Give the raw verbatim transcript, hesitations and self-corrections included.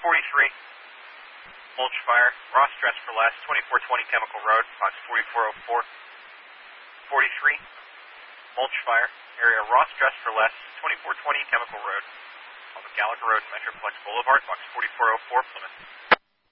forty-three, mulch fire, Ross dress for less, twenty-four twenty Chemical Road, box forty-four oh four. forty-three, mulch fire, area Ross dress for less, twenty-four twenty Chemical Road, off of Gallagher Road, Metroplex Boulevard, box forty-four oh four, Plymouth.